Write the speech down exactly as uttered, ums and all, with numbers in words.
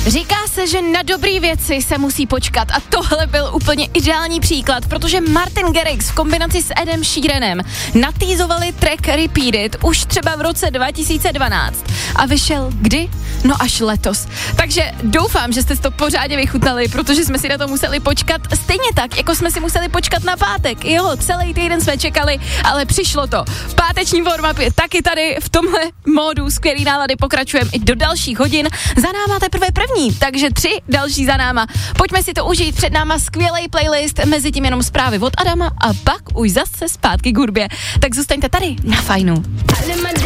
Říká se, že na dobrý věci se musí počkat a tohle byl úplně ideální příklad, protože Martin Garrix v kombinaci s Edem Sheeranem natýzovali track Repeat It už třeba v roce dva tisíce dvanáct a vyšel kdy? No až letos. Takže doufám, že jste to pořádně vychutnali, protože jsme si na to museli počkat stejně tak, jako jsme si museli počkat na pátek. Jo, celý týden jsme čekali, ale přišlo to. Páteční warm-up je taky tady v tomhle módu skvělý nálady, pokračujeme i do dalších hodin. Za náma teprve první, takže tři další za náma. Pojďme si to užít, před náma skvělý playlist, mezi tím jenom zprávy od Adama a pak už zase zpátky k hudbě. Tak zůstaňte tady na Fajnu.